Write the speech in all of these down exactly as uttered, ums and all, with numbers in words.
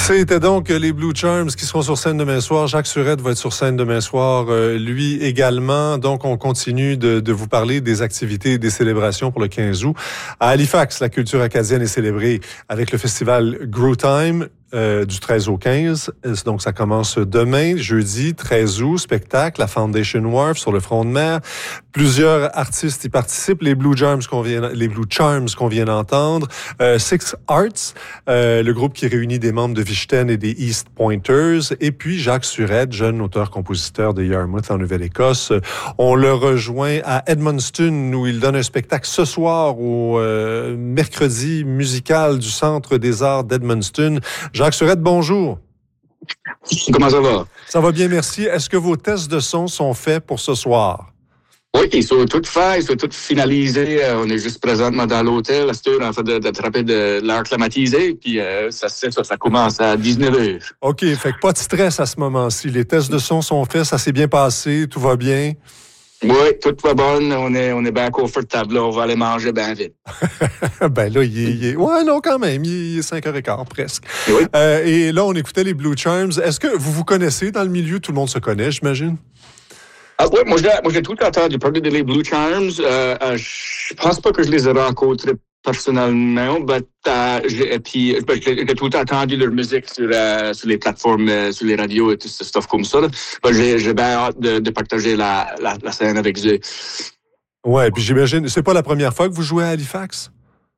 C'était donc les Blue Charms qui seront sur scène demain soir. Jacques Surette va être sur scène demain soir, euh, lui également. Donc, on continue de, de vous parler des activités et des célébrations pour le quinze août. À Halifax, la culture acadienne est célébrée avec le festival Grow Time. Euh, du treize au quinze. Donc, ça commence demain, jeudi, treize août, spectacle, la Foundation Wharf sur le front de mer. Plusieurs artistes y participent. Les Blue Charms qu'on vient, les Blue Charms qu'on vient d'entendre. Euh, Six Arts, euh, le groupe qui réunit des membres de Vichten et des East Pointers. Et puis, Jacques Surette, jeune auteur-compositeur de Yarmouth en Nouvelle-Écosse. On le rejoint à Edmundston où il donne un spectacle ce soir au euh, mercredi musical du Centre des Arts d'Edmundston. Jacques Surette, bonjour. Comment ça va? Ça va bien, merci. Est-ce que vos tests de son sont faits pour ce soir? Oui, ils sont tous faits, ils sont tous finalisés. On est juste présentement dans l'hôtel, à cette heure, en fait, d'attraper de, de l'air climatisé, puis euh, ça, ça, ça commence à dix-neuf heures. OK, fait que pas de stress à ce moment-ci. Les tests de son sont faits, ça s'est bien passé, tout va bien? Oui, tout va bon, on est, on est bien confortable, là, on va aller manger bien vite. ben là, il est, il est... Ouais, non, quand même, il est cinq heures quinze presque. Oui. Euh, et là, on écoutait les Blue Charms. Est-ce que vous vous connaissez dans le milieu? Tout le monde se connaît, j'imagine? Ah oui, moi, j'ai, moi, j'ai tout entendu parler de les Blue Charms. Euh, euh, je pense pas que je les ai rencontrés personnellement, but, euh, j'ai, puis, ben, j'ai, j'ai tout entendu leur musique sur, euh, sur les plateformes, euh, sur les radios et tout ce stuff comme ça. Ben, j'ai, j'ai bien hâte de, de partager la, la, la scène avec eux. Ouais, puis j'imagine, c'est pas la première fois que vous jouez à Halifax?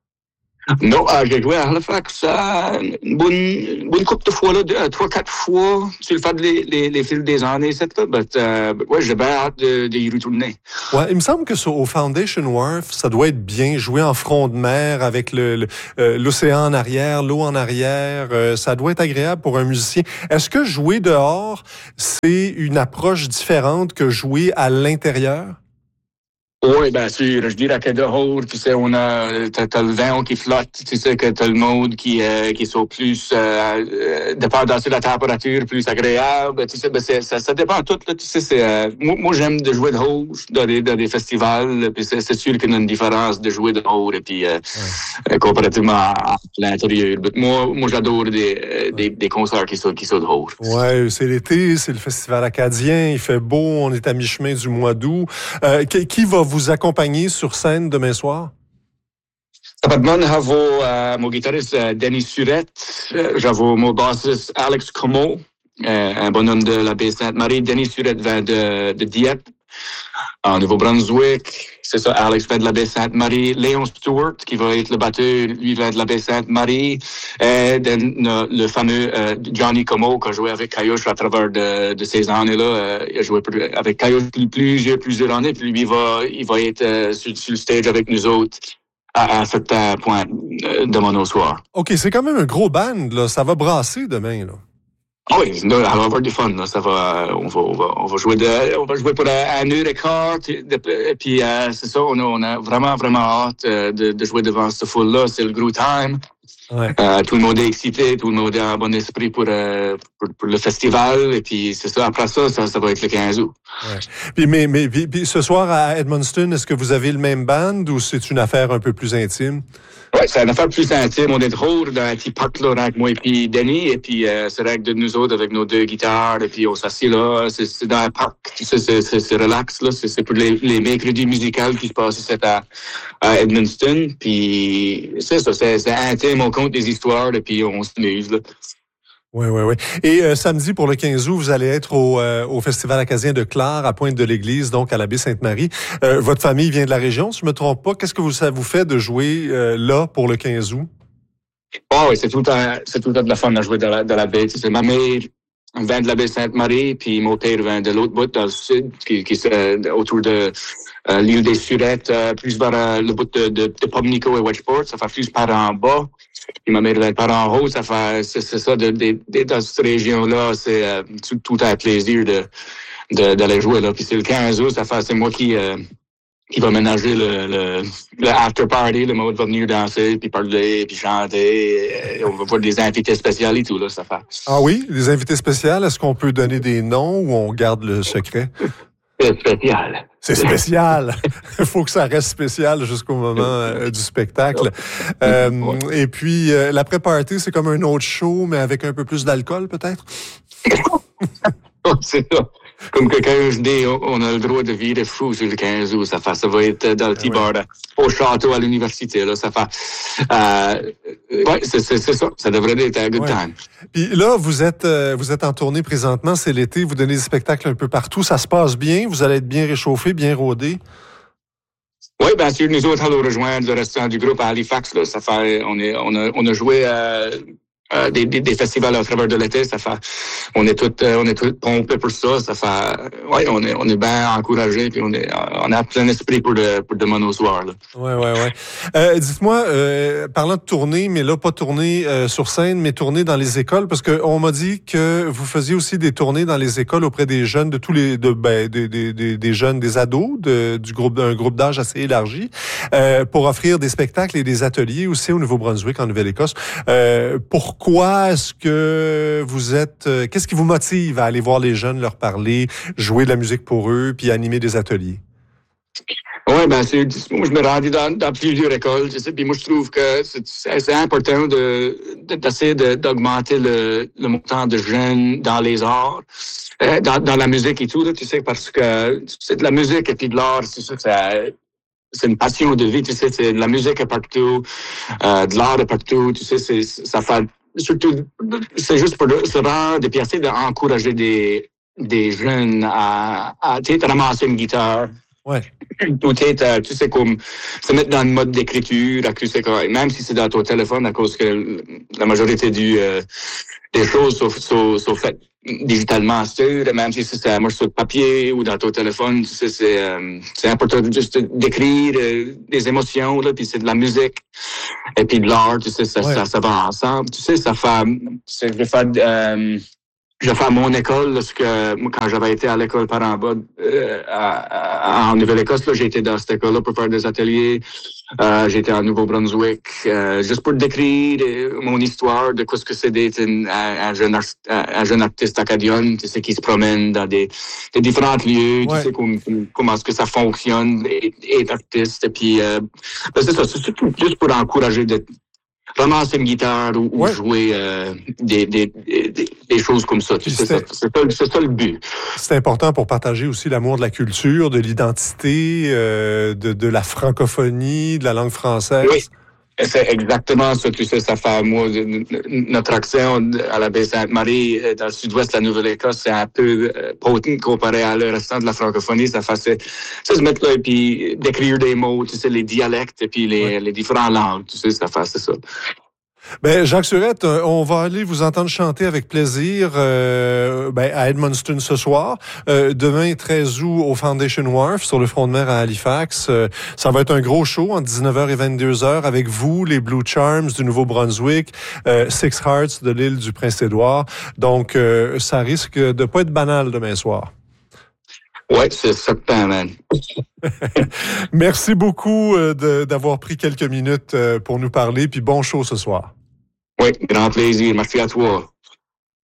Non, euh, j'ai joué à Halifax euh, une bonne, une bonne couple de fois, là, deux, trois, quatre fois, sur le fait les, les, les fils des années, cette là. Mais euh, ouais, j'ai bien hâte de, de y retourner. Ouais, il me semble que sur, au Foundation Wharf, ça doit être bien joué en front de mer avec le, le euh, l'océan en arrière, l'eau en arrière. Euh, ça doit être agréable pour un musicien. Est-ce que jouer dehors, c'est une approche différente que jouer à l'intérieur? Oui, bien sûr. Je dirais que dehors, tu sais, on a, t'as, t'as le vent qui flotte, tu sais, que t'as le monde qui, euh, qui sont plus, euh, euh, dépendant sur la température, plus agréable, tu sais, ben c'est, ça, ça dépend tout, là, tu sais, c'est, euh, moi, moi, j'aime de jouer dehors dans des, dans des festivals, puis c'est, c'est sûr qu'il y a une différence de jouer dehors et puis, euh, ouais. euh, comparativement à l'intérieur. Mais moi, moi, j'adore des, des, des concerts qui sont, qui sont dehors. Ouais, c'est l'été, c'est le festival acadien, il fait beau, on est à mi-chemin du mois d'août. Euh, qui, qui va vous accompagner sur scène demain soir? D'abord, j'avais euh, mon guitariste euh, Denis Surette, euh, j'avais mon bassiste Alex Como, euh, un bonhomme de la baie Sainte-Marie. Denis Surette vient de, de Dieppe, en Nouveau-Brunswick. C'est ça, Alex vient de la baie Sainte-Marie. Léon Stewart, qui va être le batteur, lui vient de la baie Sainte-Marie. Et le, le fameux euh, Johnny Como, qui a joué avec Caillouche à travers de, de ces années-là. Euh, il a joué avec Caillouche plusieurs, plusieurs années, puis lui, il va, il va être euh, sur, sur le stage avec nous autres à un certain point euh, demain au soir. OK, c'est quand même un gros band, là. Ça va brasser demain, là. Ah oui, on va avoir du fun, là. Ça va, on va, on va, on va jouer de, on va jouer pour un heure et quart, et puis euh, c'est ça, on a, on a vraiment, vraiment hâte euh, de, de jouer devant ce foule-là. C'est le Grow Time. Ouais. Euh, tout le monde est excité, tout le monde est en bon esprit pour, euh, pour, pour le festival, et puis c'est ça. Après ça, ça, ça va être le quinze août. Ouais. Puis, mais, mais puis, puis, ce soir à Edmundston, est-ce que vous avez le même band ou c'est une affaire un peu plus intime? Oui, c'est une affaire plus intime. On est drôle dans un petit parc là, avec moi et puis Denis, et puis euh, c'est avec de nous autres avec nos deux guitares, et puis on s'assied là. C'est, c'est dans un parc, c'est, c'est, c'est, c'est relax là. C'est, c'est pour les, les mercredis musicaux qui se passent ici à, à Edmundston. Puis c'est ça, c'est, c'est intime. On compte des histoires et puis on s'amuse là. Oui, oui, oui. Et euh, samedi, pour le quinze août, vous allez être au, euh, au Festival acadien de Clare, à Pointe-de-l'Église, donc à la baie Sainte-Marie. Euh, votre famille vient de la région, si je ne me trompe pas. Qu'est-ce que vous, ça vous fait de jouer euh, là pour le quinze août? Oh, oui, c'est tout le temps, c'est tout le temps de la fun de jouer dans la, dans la baie. C'est ma mère vient de la baie Sainte-Marie, puis mon père vient de l'autre bout, dans le sud, qui, qui est autour de euh, l'île des Surettes, euh, plus vers euh, le bout de, de, de Pomnico et Wedgeport. Ça fait plus par en bas. Puis ma mère vient par en haut. Ça fait, c'est, c'est ça, de, de, de, dans cette région-là, c'est euh, tout, tout un plaisir de, de, d'aller jouer là. Puis c'est le quinze août, ça fait, c'est moi qui, euh, qui va ménager le, le, le after party. Le mode va venir danser, puis parler, puis chanter. Et on va voir des invités spéciaux et tout, là, ça fait. Ah oui? Des invités spéciaux, est-ce qu'on peut donner des noms ou on garde le secret? C'est spécial. C'est spécial. Il faut que ça reste spécial jusqu'au moment euh, du spectacle. Euh, et puis, euh, l'après-party, c'est comme un autre show, mais avec un peu plus d'alcool, peut-être? C'est ça. Comme que quinze mai, on a le droit de virer fou sur le quinze août. Ça, fait, ça va être dans le petit bar au château à l'université. Là, ça fait. Euh, ouais, c'est, c'est, c'est ça. Ça devrait être un good ouais. time. Puis là, vous êtes, euh, vous êtes en tournée présentement. C'est l'été. Vous donnez des spectacles un peu partout. Ça se passe bien. Vous allez être bien réchauffé, bien rodé. Oui, bien sûr. Nous autres, allons rejoindre le restant du groupe à Halifax. Là. Ça fait, on, est, on, a, on a joué. Euh, Euh, des, des, des festivals à travers de l'été, ça fait, on est tout, euh, on est tout pompé pour ça, ça fait, ouais, on est, on est bien encouragé, puis on est, on a plein d'esprit pour de, pour demain au soir, là. Ouais, ouais, ouais. Euh, dites-moi, euh, parlant de tournée, mais là, pas tournée euh, sur scène, mais tournée dans les écoles, parce que on m'a dit que vous faisiez aussi des tournées dans les écoles auprès des jeunes, de tous les, de, ben, des, des, des, des jeunes, des ados, de, du groupe, d'un groupe d'âge assez élargi, euh, pour offrir des spectacles et des ateliers aussi au Nouveau-Brunswick, en Nouvelle-Écosse. Euh, pour Pourquoi est-ce que vous êtes... Euh, qu'est-ce qui vous motive à aller voir les jeunes, leur parler, jouer de la musique pour eux, puis animer des ateliers? Oui, ben c'est, moi, je me rendais dans, dans plusieurs écoles, tu sais, puis moi, je trouve que c'est, c'est important de, de, d'essayer de, d'augmenter le, le montant de jeunes dans les arts, euh, dans, dans la musique et tout, là, tu sais, parce que c'est de la musique et puis de l'art, c'est ça, ça c'est une passion de vie, tu sais, c'est de la musique est partout, euh, de l'art est partout, tu sais, c'est, ça fait... Surtout, c'est juste pour se rendre et puis essayer d'encourager des, des jeunes à, à ramasser une guitare. Ouais. Ou peut-être, tu sais, comme se mettre dans le mode d'écriture, tu sais, même si c'est dans ton téléphone, à cause que la majorité du, euh, des choses sont, sont, sont faites digitalement, sûr, même si c'est un morceau de papier ou dans ton téléphone, tu sais, c'est, euh, c'est important juste d'écrire euh, des émotions, là, puis c'est de la musique. Et puis de l'art, tu sais, ça, ouais. ça, ça va ensemble. Tu sais, ça fait... Je vais faire, euh, je vais faire mon école, parce que moi, quand j'avais été à l'école par en bas, euh, à, à, en Nouvelle-Écosse, là, j'ai été dans cette école-là pour faire des ateliers. Euh, j'ai été à Nouveau-Brunswick, euh, juste pour décrire euh, mon histoire de quoi ce que c'est d'être un, un, jeune, un jeune artiste acadien, tu sais, qui se promène dans des, des différents lieux, ouais. Tu sais, comment, comment est-ce que ça fonctionne, être artiste. Et puis, euh, ben c'est ça, c'est surtout juste pour encourager de ramasser une guitare ou, ouais. ou jouer euh, des, des, des, des choses comme ça. Tu sais, c'est, c'est, ça, c'est ça le but. C'est important pour partager aussi l'amour de la culture, de l'identité, euh, de, de la francophonie, de la langue française. Oui. C'est exactement ça, tu sais, ça fait, moi, notre accent à la baie Sainte-Marie, dans le sud-ouest de la Nouvelle-Écosse, c'est un peu potent comparé à le restant de la francophonie. Ça fait, c'est, c'est se mettre là et puis d'écrire des mots, tu sais, les dialectes et puis les, ouais. les différentes langues, tu sais, ça fait, c'est ça. Ben, Jacques Surette, on va aller vous entendre chanter avec plaisir euh, ben, à Edmundston ce soir. Euh, demain, treize août, au Foundation Wharf, sur le front de mer à Halifax. Euh, ça va être un gros show entre dix-neuf heures et vingt-deux heures avec vous, les Blue Charms du Nouveau-Brunswick, euh, Six Hearts de l'île du Prince-Édouard. Donc, euh, ça risque de pas être banal demain soir. Oui, c'est certain, man. Merci beaucoup euh, de, d'avoir pris quelques minutes euh, pour nous parler, puis bon show ce soir. Oui, grand plaisir. Merci à toi.